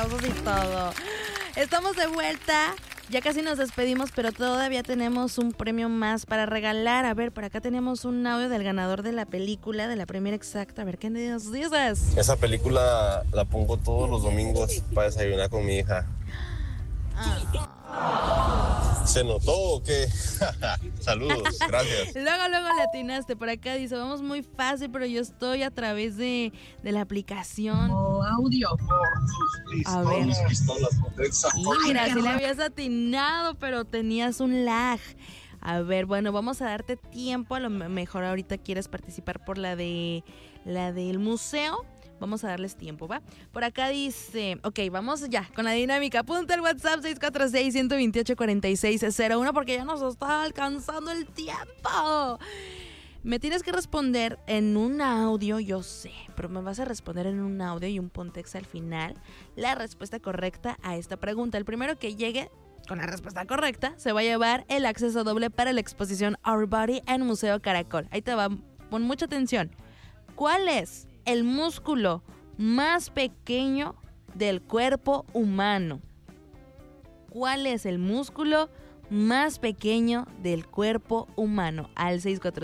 aplausos y todo. Estamos de vuelta. Ya casi nos despedimos, pero todavía tenemos un premio más para regalar. A ver, por acá tenemos un audio del ganador de la película, de la Premiere Exacta. A ver, ¿qué nos dices? Esa película la pongo todos los domingos para desayunar con mi hija. ¿Se notó o qué? Saludos, gracias. Luego le atinaste. Por acá dice, vamos muy fácil, pero yo estoy a través de la aplicación. Audio. A ver. Y mira, si le habías atinado, pero tenías un lag. A ver, bueno, vamos a darte tiempo. A lo mejor ahorita quieres participar por la del museo. Vamos a darles tiempo, ¿va? Por acá dice, ok, vamos ya con la dinámica. Apunta el WhatsApp 646-128-4601 porque ya nos está alcanzando el tiempo. Me tienes que responder en un audio, yo sé, pero me vas a responder en un audio y un pontex al final la respuesta correcta a esta pregunta. El primero que llegue con la respuesta correcta se va a llevar el acceso doble para la exposición Our Body en Museo Caracol. Ahí te va, pon mucha atención. ¿Cuál es el músculo más pequeño del cuerpo humano? ¿Cuál es el músculo más pequeño del cuerpo humano? Al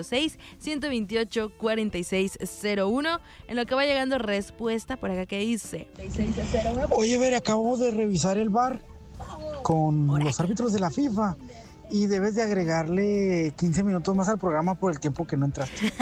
646-128-4601. En lo que va llegando respuesta por acá que dice. Oye, Ver, acabo de revisar el VAR con los árbitros de la FIFA y debes de agregarle 15 minutos más al programa por el tiempo que no entraste.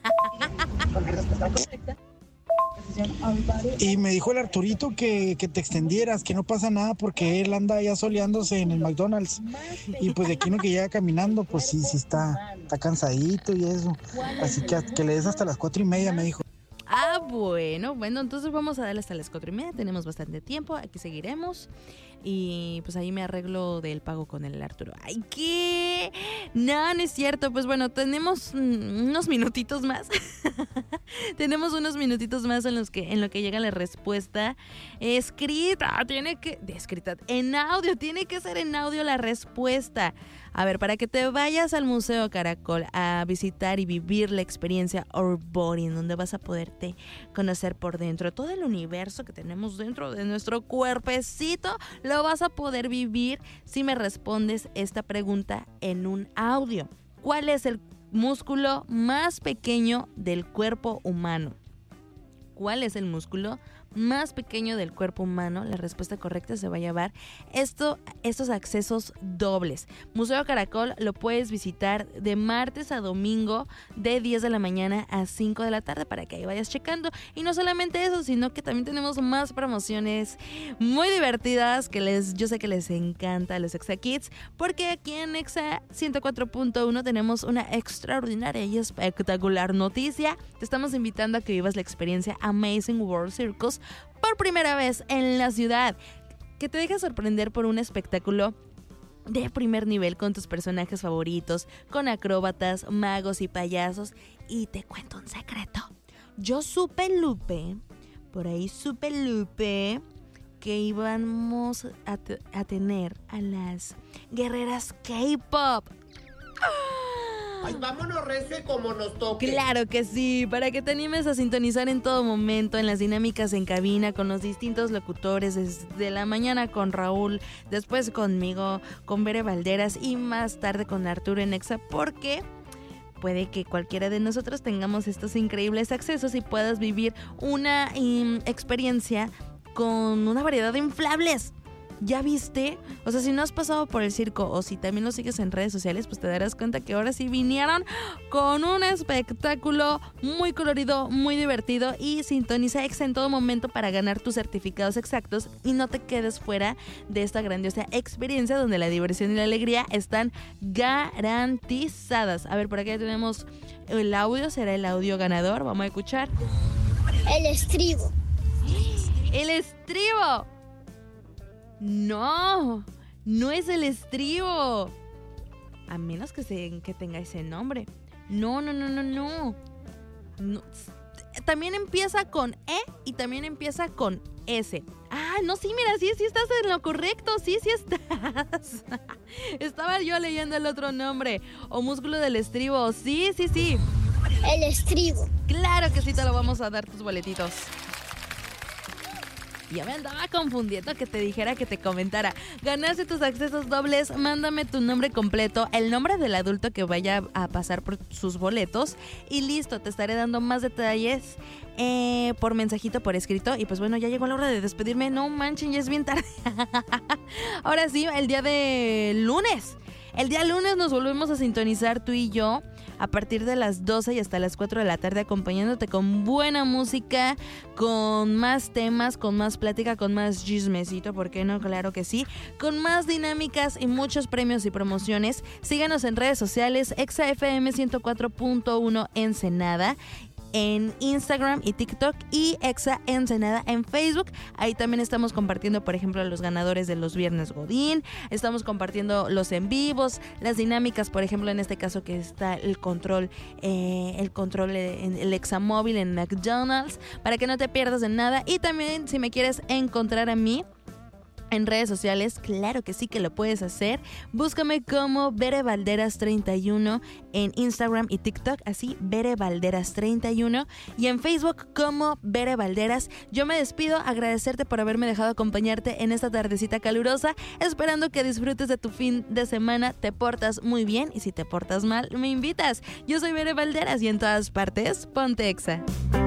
Y me dijo el Arturito que te extendieras, que no pasa nada porque él anda ya soleándose en el McDonald's. Y pues de aquí no que llega caminando, pues sí está cansadito y eso. Así que le des hasta las 4:30, me dijo. Ah, bueno, entonces vamos a darle hasta las 4:30, tenemos bastante tiempo, aquí seguiremos y pues ahí me arreglo del pago con el Arturo. ¡Ay, qué! No es cierto, pues bueno, tenemos unos minutitos más, tenemos unos minutitos más en lo que llega la respuesta escrita, en audio, tiene que ser en audio la respuesta. A ver, para que te vayas al Museo Caracol a visitar y vivir la experiencia Our Body, en donde vas a poderte conocer por dentro todo el universo que tenemos dentro de nuestro cuerpecito, lo vas a poder vivir si me respondes esta pregunta en un audio. ¿Cuál es el músculo más pequeño del cuerpo humano? ¿Cuál es el músculo más pequeño del cuerpo humano? La respuesta correcta se va a llevar estos accesos dobles. Museo Caracol lo puedes visitar de martes a domingo de 10 de la mañana a 5 de la tarde para que ahí vayas checando. Y no solamente eso, sino que también tenemos más promociones muy divertidas que yo sé que les encanta a los Exa Kids, porque aquí en Exa 104.1 tenemos una extraordinaria y espectacular noticia. Te estamos invitando a que vivas la experiencia Amazing World Circus por primera vez en la ciudad, que te deja sorprender por un espectáculo de primer nivel con tus personajes favoritos, con acróbatas, magos y payasos. Y te cuento un secreto, yo supe, Lupe, que íbamos a tener a las guerreras K-pop. Ay, vámonos recio y como nos toque. Claro que sí, para que te animes a sintonizar en todo momento en las dinámicas en cabina con los distintos locutores, desde la mañana con Raúl, después conmigo, con Bere Valderas y más tarde con Arturo en Exa, porque puede que cualquiera de nosotros tengamos estos increíbles accesos y puedas vivir una experiencia con una variedad de inflables. ¿Ya viste? O sea, si no has pasado por el circo o si también lo sigues en redes sociales, pues te darás cuenta que ahora sí vinieron con un espectáculo muy colorido, muy divertido, y sintoniza Exa en todo momento para ganar tus certificados exactos y no te quedes fuera de esta grandiosa experiencia donde la diversión y la alegría están garantizadas. A ver, por aquí ya tenemos el audio, será el audio ganador, vamos a escuchar. El estribo. ¡El estribo! No es el estribo. A menos que tenga ese nombre. No. También empieza con E y también empieza con S. Ah, no, sí, mira, sí estás en lo correcto. Sí estás. Estaba yo leyendo el otro nombre. O músculo del estribo. Sí. El estribo. Claro que sí, te lo vamos a dar tus boletitos. Ya me andaba confundiendo que te dijera, que te comentara. Ganaste tus accesos dobles, mándame tu nombre completo, el nombre del adulto que vaya a pasar por sus boletos y listo, te estaré dando más detalles por mensajito, por escrito. Y pues bueno, ya llegó la hora de despedirme. No manchen, ya es bien tarde. Ahora sí, el día lunes nos volvemos a sintonizar tú y yo a partir de las 12 y hasta las 4 de la tarde, acompañándote con buena música, con más temas, con más plática, con más chismecito, ¿por qué no? Claro que sí, con más dinámicas y muchos premios y promociones. Síganos en redes sociales, ExaFM 104.1 Ensenada, en Instagram y TikTok, y Exa Ensenada en Facebook. Ahí también estamos compartiendo, por ejemplo, los ganadores de los Viernes Godín, estamos compartiendo los en vivos, las dinámicas, por ejemplo, en este caso que está el control en el Examóvil en McDonald's, para que no te pierdas de nada. Y también, si me quieres encontrar a mí en redes sociales, claro que sí que lo puedes hacer. Búscame como Bere Valderas 31 en Instagram y TikTok, así Bere Valderas 31, y en Facebook como Bere Valderas. Yo me despido, agradecerte por haberme dejado acompañarte en esta tardecita calurosa, esperando que disfrutes de tu fin de semana, te portas muy bien y si te portas mal, me invitas. Yo soy Bere Valderas y en todas partes, ponte Exa.